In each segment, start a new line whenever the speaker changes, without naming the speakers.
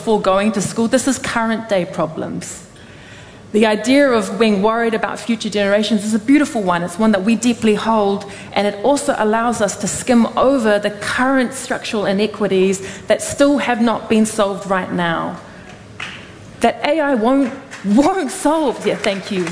before going to school. This is current day problems. The idea of being worried about future generations is a beautiful one. It's one that we deeply hold, and it also allows us to skim over the current structural inequities that still have not been solved right now. That AI won't solve. Yeah, thank you.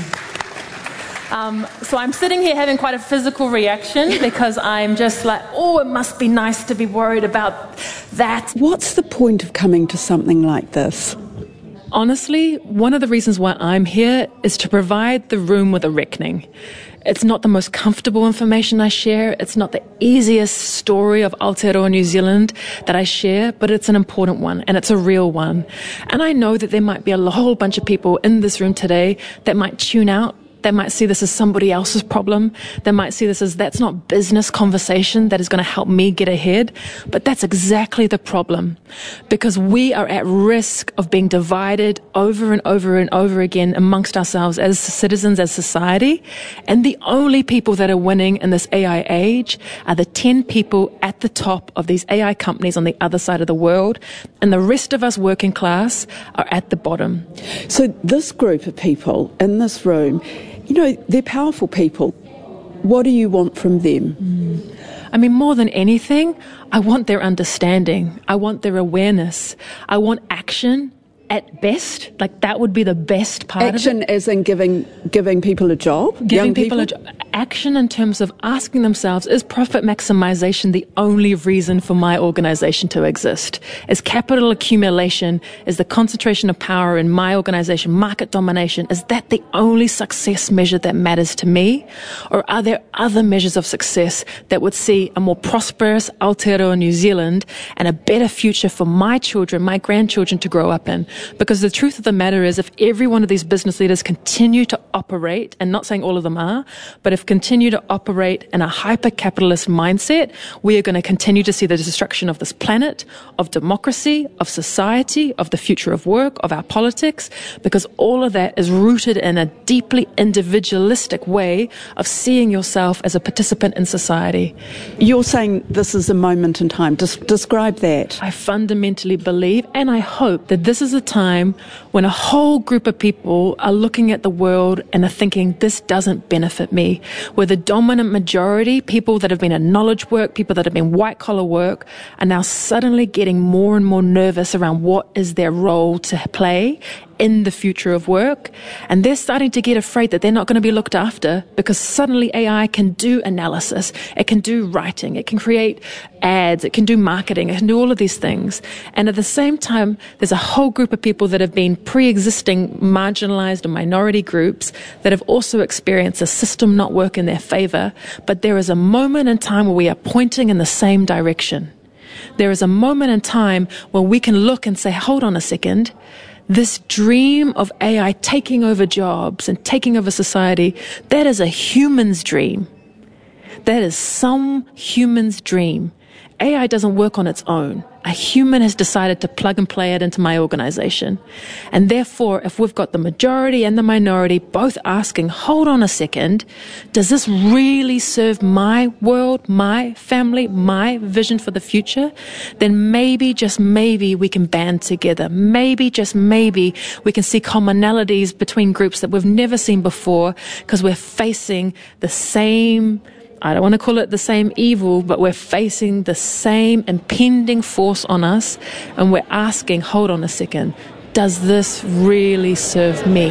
So I'm sitting here having quite a physical reaction because I'm just like, oh, it must be nice to be worried about that.
What's the point of coming to something like this?
Honestly, one of the reasons why I'm here is to provide the room with a reckoning. It's not the most comfortable information I share. It's not the easiest story of Aotearoa New Zealand that I share, but it's an important one, and it's a real one. And I know that there might be a whole bunch of people in this room today that might tune out. They might see this as somebody else's problem. They might see this as that's not business conversation that is going to help me get ahead. But that's exactly the problem. Because we are at risk of being divided over and over and over again amongst ourselves as citizens, as society. And the only people that are winning in this AI age are the 10 people at the top of these AI companies on the other side of the world. And the rest of us working class are at the bottom.
So this group of people in this room, you know, they're powerful people. What do you want from them?
I mean, more than anything, I want their understanding. I want their awareness. I want action at best. Like, that would be the best part of it.
Action as in giving people a job?
Giving people a job. Action in terms of asking themselves, is profit maximization the only reason for my organization to exist? Is capital accumulation, is the concentration of power in my organization, market domination, is that the only success measure that matters to me? Or are there other measures of success that would see a more prosperous Aotearoa New Zealand and a better future for my children, my grandchildren to grow up in? Because the truth of the matter is, if every one of these business leaders continue to operate, and not saying all of them are, but if continue to operate in a hyper-capitalist mindset, we are going to continue to see the destruction of this planet, of democracy, of society, of the future of work, of our politics, because all of that is rooted in a deeply individualistic way of seeing yourself as a participant in society.
You're saying this is a moment in time. Describe that.
I fundamentally believe, and I hope, that this is a time when a whole group of people are looking at the world and are thinking, this doesn't benefit me. Where the dominant majority, people that have been in knowledge work, people that have been white-collar work, are now suddenly getting more and more nervous around what is their role to play in the future of work. And they're starting to get afraid that they're not going to be looked after, because suddenly AI can do analysis, it can do writing, it can create ads, it can do marketing, it can do all of these things. And at the same time, there's a whole group of people that have been pre-existing marginalized and minority groups that have also experienced a system not work in their favor. But there is a moment in time where we are pointing in the same direction. There is a moment in time where we can look and say, hold on a second, this dream of AI taking over jobs and taking over society, that is a human's dream. That is some human's dream. AI doesn't work on its own. A human has decided to plug and play it into my organization. And therefore, if we've got the majority and the minority both asking, hold on a second, does this really serve my world, my family, my vision for the future? Then maybe, just maybe, we can band together. Maybe, just maybe, we can see commonalities between groups that we've never seen before, because we're facing the same, I don't want to call it the same evil, but we're facing the same impending force on us, and we're asking, hold on a second, does this really serve me?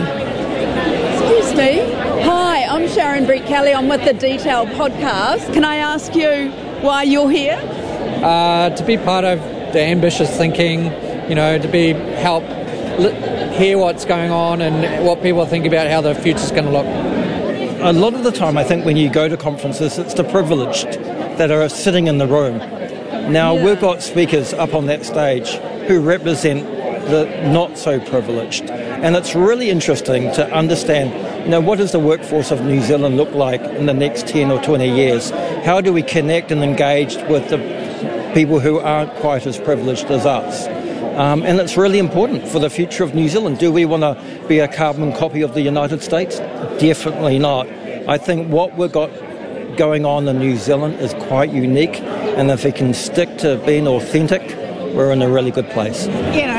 Excuse me. Hi, I'm Sharon Brett-Kelly. I'm with the Detail podcast. Can I ask you why you're here?
To be part of the ambitious thinking, to help hear what's going on and what people think about how the future's going to look.
A lot of the time, I think when you go to conferences, it's the privileged that are sitting in the room. Now, we've got speakers up on that stage who represent the not-so-privileged. And it's really interesting to understand, what does the workforce of New Zealand look like in the next 10 or 20 years? How do we connect and engage with the people who aren't quite as privileged as us? And it's really important for the future of New Zealand. Do we want to be a carbon copy of the United States? Definitely not. I think what we've got going on in New Zealand is quite unique, and if we can stick to being authentic, we're in a really good place.